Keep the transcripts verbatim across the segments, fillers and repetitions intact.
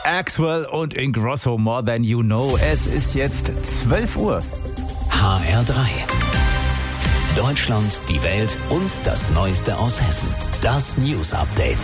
Axwell und Ingrosso, More Than You Know. Es ist jetzt zwölf Uhr. H R drei. Deutschland, die Welt und das Neueste aus Hessen. Das News Update.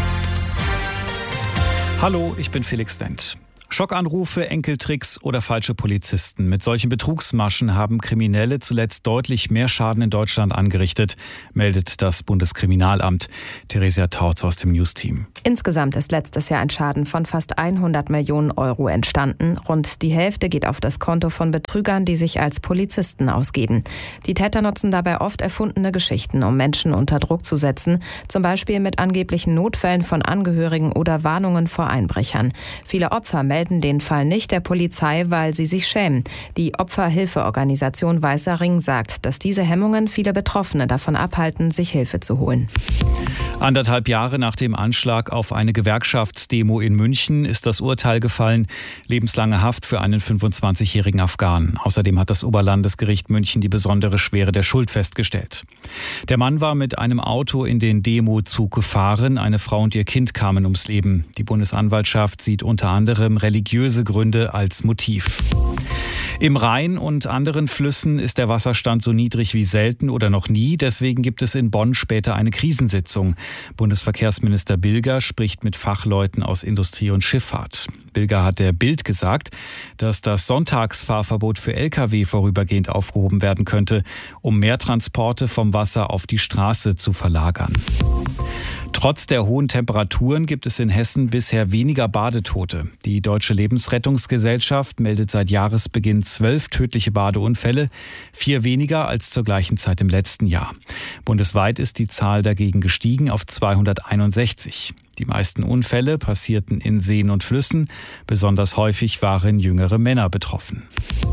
Hallo, ich bin Felix Wendt. Schockanrufe, Enkeltricks oder falsche Polizisten. Mit solchen Betrugsmaschen haben Kriminelle zuletzt deutlich mehr Schaden in Deutschland angerichtet, meldet das Bundeskriminalamt. Theresia Tautz aus dem News-Team. Insgesamt ist letztes Jahr ein Schaden von fast hundert Millionen Euro entstanden. Rund die Hälfte geht auf das Konto von Betrügern, die sich als Polizisten ausgeben. Die Täter nutzen dabei oft erfundene Geschichten, um Menschen unter Druck zu setzen, zum Beispiel mit angeblichen Notfällen von Angehörigen oder Warnungen vor Einbrechern. Viele Opfer melden den Fall nicht der Polizei, weil sie sich schämen. Die Opferhilfeorganisation Weißer Ring sagt, dass diese Hemmungen viele Betroffene davon abhalten, sich Hilfe zu holen. Anderthalb Jahre nach dem Anschlag auf eine Gewerkschaftsdemo in München ist das Urteil gefallen. Lebenslange Haft für einen fünfundzwanzigjährigen Afghanen. Außerdem hat das Oberlandesgericht München die besondere Schwere der Schuld festgestellt. Der Mann war mit einem Auto in den Demozug gefahren. Eine Frau und ihr Kind kamen ums Leben. Die Bundesanwaltschaft sieht unter anderem religiöse Gründe als Motiv. Im Rhein und anderen Flüssen ist der Wasserstand so niedrig wie selten oder noch nie. Deswegen gibt es in Bonn später eine Krisensitzung. Bundesverkehrsminister Bilger spricht mit Fachleuten aus Industrie und Schifffahrt. Bilger hat der Bild gesagt, dass das Sonntagsfahrverbot für L K W vorübergehend aufgehoben werden könnte, um mehr Transporte vom Wasser auf die Straße zu verlagern. Trotz der hohen Temperaturen gibt es in Hessen bisher weniger Badetote. Die Deutsche Lebensrettungsgesellschaft meldet seit Jahresbeginn zwölf tödliche Badeunfälle, vier weniger als zur gleichen Zeit im letzten Jahr. Bundesweit ist die Zahl dagegen gestiegen auf zweihunderteinundsechzig. Die meisten Unfälle passierten in Seen und Flüssen. Besonders häufig waren jüngere Männer betroffen.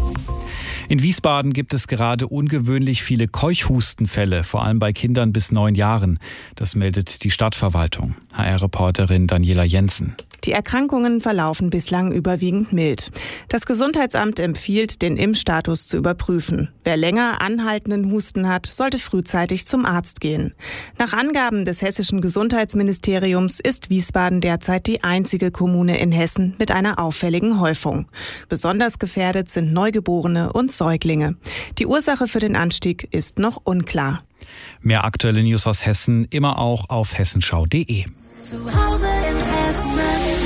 In Wiesbaden gibt es gerade ungewöhnlich viele Keuchhustenfälle, vor allem bei Kindern bis neun Jahren. Das meldet die Stadtverwaltung. H R-Reporterin Daniela Jensen. Die Erkrankungen verlaufen bislang überwiegend mild. Das Gesundheitsamt empfiehlt, den Impfstatus zu überprüfen. Wer länger anhaltenden Husten hat, sollte frühzeitig zum Arzt gehen. Nach Angaben des hessischen Gesundheitsministeriums ist Wiesbaden derzeit die einzige Kommune in Hessen mit einer auffälligen Häufung. Besonders gefährdet sind Neugeborene und Säuglinge. Die Ursache für den Anstieg ist noch unklar. Mehr aktuelle News aus Hessen immer auch auf hessenschau punkt de. Zu Hause in Hessen.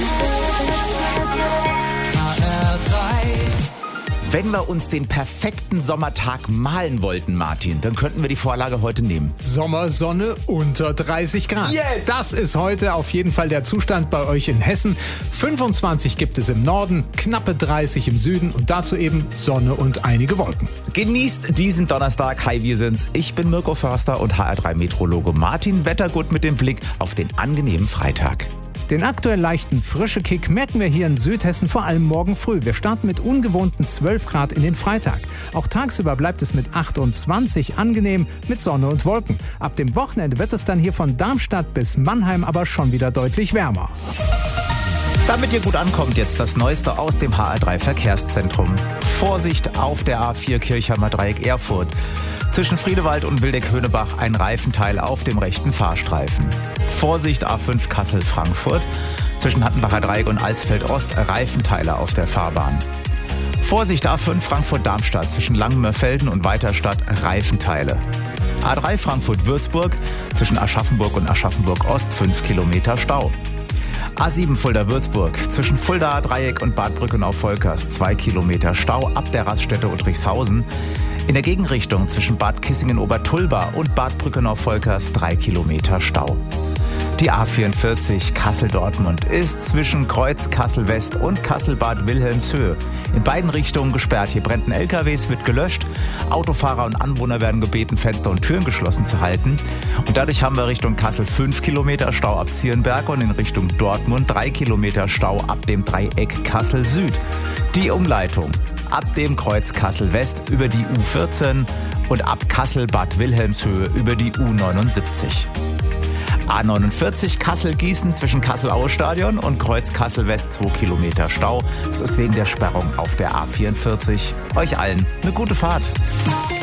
H R drei. Wenn wir uns den perfekten Sommertag malen wollten, Martin, dann könnten wir die Vorlage heute nehmen. Sommersonne unter dreißig Grad. Yes! Das ist heute auf jeden Fall der Zustand bei euch in Hessen. fünfundzwanzig gibt es im Norden, knappe dreißig im Süden und dazu eben Sonne und einige Wolken. Genießt diesen Donnerstag. Hi, wir sind's. Ich bin Mirko Förster und H R drei Meteorologe Martin Wettergut mit dem Blick auf den angenehmen Freitag. Den aktuell leichten frische Kick merken wir hier in Südhessen vor allem morgen früh. Wir starten mit ungewohnten zwölf Grad in den Freitag. Auch tagsüber bleibt es mit achtundzwanzig angenehm mit Sonne und Wolken. Ab dem Wochenende wird es dann hier von Darmstadt bis Mannheim aber schon wieder deutlich wärmer. Damit ihr gut ankommt, jetzt das Neueste aus dem H R drei Verkehrszentrum. Vorsicht auf der A vier Kirchheimer Dreieck Erfurt. Zwischen Friedewald und Wildeck-Höhnebach ein Reifenteil auf dem rechten Fahrstreifen. Vorsicht A fünf Kassel-Frankfurt. Zwischen Hattenbacher Dreieck und Alsfeld-Ost Reifenteile auf der Fahrbahn. Vorsicht A fünf Frankfurt-Darmstadt. Zwischen Langenmörfelden und Weiterstadt Reifenteile. A drei Frankfurt-Würzburg. Zwischen Aschaffenburg und Aschaffenburg-Ost fünf Kilometer Stau. A sieben Fulda-Würzburg. Zwischen Fuldaer Dreieck und Bad Brückenau-Volkers zwei Kilometer Stau ab der Raststätte Udrichshausen. In der Gegenrichtung zwischen Bad Kissingen-Obertulba und Bad Brückenau-Volkers drei Kilometer Stau. Die A vierundvierzig Kassel-Dortmund ist zwischen Kreuz Kassel-West und Kassel-Bad Wilhelmshöhe in beiden Richtungen gesperrt. Hier brennt ein L K W, es wird gelöscht. Autofahrer und Anwohner werden gebeten, Fenster und Türen geschlossen zu halten. Und dadurch haben wir Richtung Kassel fünf Kilometer Stau ab Zierenberg und in Richtung Dortmund drei Kilometer Stau ab dem Dreieck Kassel-Süd. Die Umleitung ab dem Kreuz Kassel-West über die U vierzehn und ab Kassel-Bad Wilhelmshöhe über die U neunundsiebzig. A neunundvierzig Kassel-Gießen zwischen Kassel-Aue-Stadion und Kreuz Kassel-West zwei Kilometer Stau. Das ist wegen der Sperrung auf der A vierundvierzig. Euch allen eine gute Fahrt.